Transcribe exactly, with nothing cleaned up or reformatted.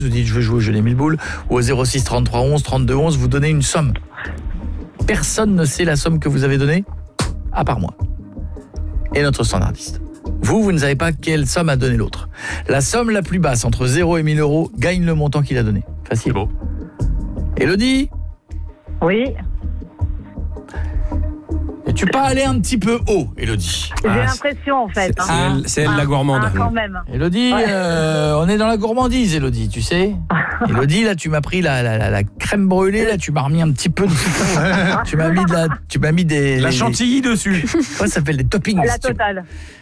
vous dites je veux jouer au jeu des mille boules, ou au zéro six trente-trois onze trente-deux onze, vous donnez une somme. Personne ne sait la somme que vous avez donnée, à part moi et notre standardiste. Vous, vous ne savez pas quelle somme a donné l'autre. La somme la plus basse, entre zéro et mille euros, gagne le montant qu'il a donné. Facile. C'est beau. Élodie ? Oui. Es-tu pas allé un petit peu haut, Élodie ? J'ai Ah, l'impression en fait. C'est hein. elle, c'est elle Ah, la gourmande. ah, quand même. Élodie, Ouais. euh, on est dans la gourmandise, Élodie, tu sais. Élodie, là, tu m'as pris la, la, la, la crème brûlée, là, tu m'as remis un petit peu de... tu m'as mis de la... Tu m'as mis des... La des- chantilly dessus. Comment ça s'appelle, des toppings. La tu- totale.